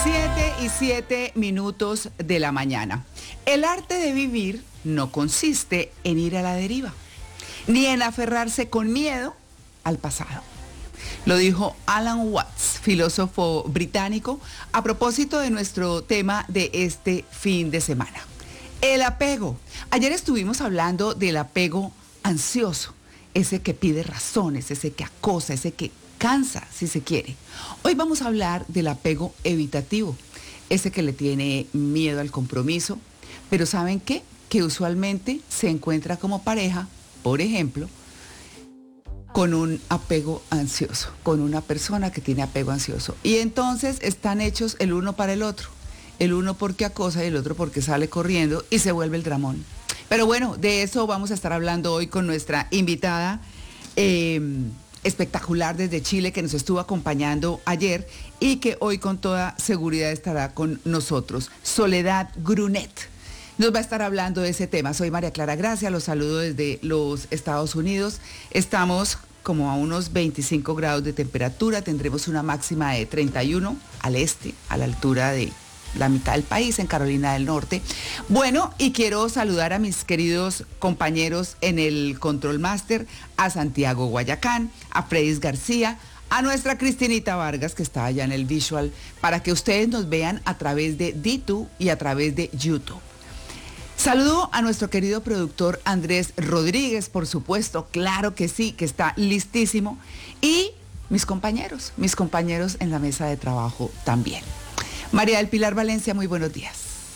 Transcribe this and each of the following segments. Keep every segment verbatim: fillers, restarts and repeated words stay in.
Siete y siete minutos de la mañana. El arte de vivir no consiste en ir a la deriva, ni en aferrarse con miedo al pasado. Lo dijo Alan Watts, filósofo británico, a propósito de nuestro tema de este fin de semana. El apego. Ayer estuvimos hablando del apego ansioso, ese que pide razones, ese que acosa, ese que cansa, si se quiere. Hoy vamos a hablar del apego evitativo, ese que le tiene miedo al compromiso, pero ¿saben qué? Que usualmente se encuentra como pareja, por ejemplo, con un apego ansioso, con una persona que tiene apego ansioso. Y entonces están hechos el uno para el otro, el uno porque acosa y el otro porque sale corriendo y se vuelve el dramón. Pero bueno, de eso vamos a estar hablando hoy con nuestra invitada eh, espectacular desde Chile, que nos estuvo acompañando ayer y que hoy con toda seguridad estará con nosotros, Soledad Grunet. Nos va a estar hablando de ese tema. Soy María Clara Gracia, los saludo desde los Estados Unidos. Estamos como a unos veinticinco grados de temperatura, tendremos una máxima de treinta y uno al este, a la altura de la mitad del país, en Carolina del Norte. Bueno, y quiero saludar a mis queridos compañeros en el Control Master, a Santiago Guayacán, a Fredis García, a nuestra Cristinita Vargas, que está allá en el visual, para que ustedes nos vean a través de D dos y a través de YouTube. Saludo a nuestro querido productor Andrés Rodríguez, por supuesto, claro que sí, que está listísimo. Y mis compañeros, mis compañeros en la mesa de trabajo también. María del Pilar Valencia, muy buenos días.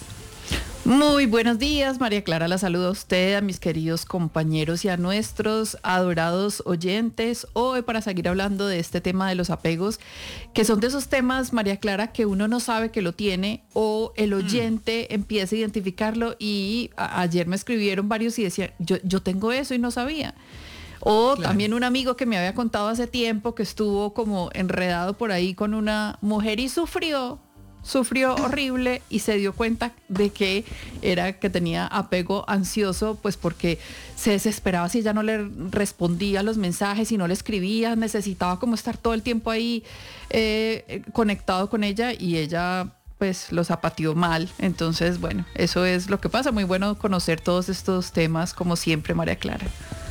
Muy buenos días, María Clara, la saludo a usted, a mis queridos compañeros y a nuestros adorados oyentes. Hoy para seguir hablando de este tema de los apegos, que son de esos temas, María Clara, que uno no sabe que lo tiene o el oyente mm. empieza a identificarlo y a, ayer me escribieron varios y decían, yo, yo tengo eso y no sabía. O claro. También un amigo que me había contado hace tiempo que estuvo como enredado por ahí con una mujer y sufrió. Sufrió horrible y se dio cuenta de que era que tenía apego ansioso, pues porque se desesperaba si ella no le respondía a los mensajes, si no le escribía, necesitaba como estar todo el tiempo ahí eh, conectado con ella y ella pues lo zapateó mal. Entonces, bueno, eso es lo que pasa. Muy bueno conocer todos estos temas, como siempre, María Clara.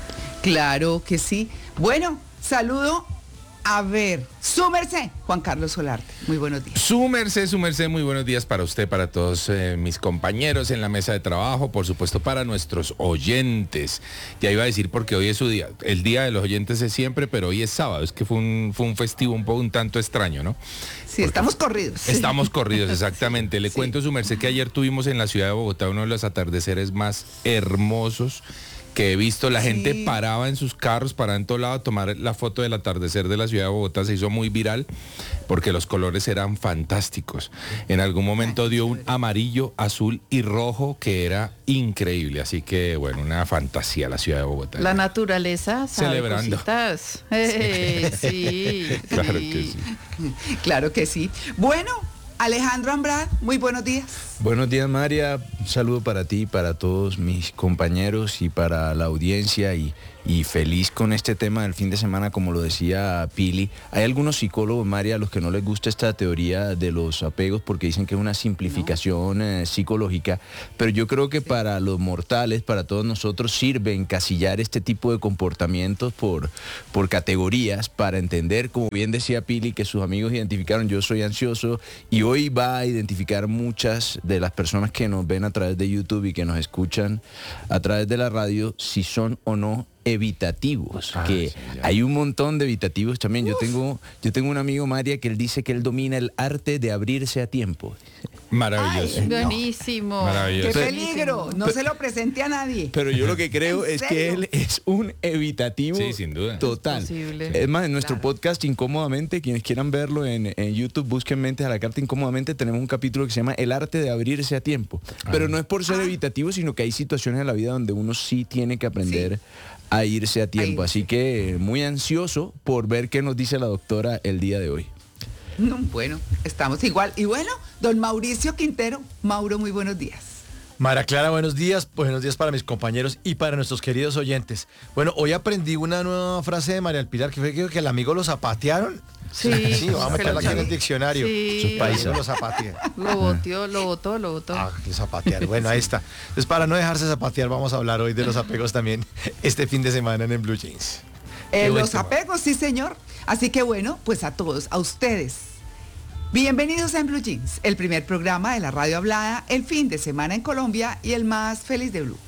Claro que sí. Bueno, saludo. A ver, su merced, Juan Carlos Solarte, muy buenos días. Su merced, su merced, muy buenos días para usted, para todos eh, mis compañeros en la mesa de trabajo, por supuesto para nuestros oyentes. Ya iba a decir porque hoy es su día, el día de los oyentes es siempre, pero hoy es sábado, es que fue un, fue un festivo un poco un tanto extraño, ¿no? Sí, porque estamos corridos. Estamos corridos, exactamente. Le sí. cuento, su merced, que ayer tuvimos en la ciudad de Bogotá uno de los atardeceres más hermosos que he visto. La sí. gente paraba en sus carros, paraba en todo lado a tomar la foto del atardecer de la ciudad de Bogotá. Se hizo muy viral porque los colores eran fantásticos. En algún momento dio un amarillo, azul y rojo que era increíble. Así que, bueno, una fantasía la ciudad de Bogotá. La naturaleza sabe celebrando. Cositas. Eh, sí, claro sí. que sí. Claro que sí. Bueno, Alejandro Ambrad, muy buenos días. Buenos días, María. Un saludo para ti, para todos mis compañeros y para la audiencia y, y feliz con este tema del fin de semana, como lo decía Pili. Hay algunos psicólogos, María, a los que no les gusta esta teoría de los apegos porque dicen que es una simplificación no. eh, psicológica, pero yo creo que sí. para los mortales, para todos nosotros, sirve encasillar este tipo de comportamientos por, por categorías para entender, como bien decía Pili, que sus amigos identificaron, yo soy ansioso, y hoy va a identificar muchas de las personas que nos ven a través de YouTube y que nos escuchan a través de la radio, si son o no evitativos, ah, que sí, hay un montón de evitativos también. Yo tengo, yo tengo un amigo, María, que él dice que él domina el arte de abrirse a tiempo. Maravilloso. Ay, buenísimo. No. Maravilloso. ¡Qué peligro! No pero, se lo presente a nadie. Pero yo lo que creo es que él es un evitativo sí, sin duda. total. Es posible. Es más, en nuestro claro. podcast Incómodamente, quienes quieran verlo en, en YouTube, busquen Mentes a la Carta Incómodamente, tenemos un capítulo que se llama El arte de abrirse a tiempo. Ah. Pero no es por ser ah. evitativo, sino que hay situaciones en la vida donde uno sí tiene que aprender sí. a irse a tiempo. Ahí. Así que muy ansioso por ver qué nos dice la doctora el día de hoy. No, bueno, estamos igual. Y bueno, don Mauricio Quintero. Mauro, muy buenos días. María Clara, buenos días, buenos días para mis compañeros y para nuestros queridos oyentes. Bueno, hoy aprendí una nueva frase de María del Pilar, que fue que, que el amigo lo zapatearon. Sí, sí, vamos a meterla aquí en el diccionario. Sí. Sus países lo zapatean. Lo boteó, lo botó, lo botó. Ah, que zapatear. Bueno, ahí está. Entonces, para no dejarse zapatear, vamos a hablar hoy de los apegos también este fin de semana en el Blue Jeans. Eh, buen los tema. apegos, sí señor. Así que bueno, pues a todos, a ustedes. Bienvenidos a En Blue Jeans, el primer programa de la radio hablada, el fin de semana en Colombia y el más feliz de Blue.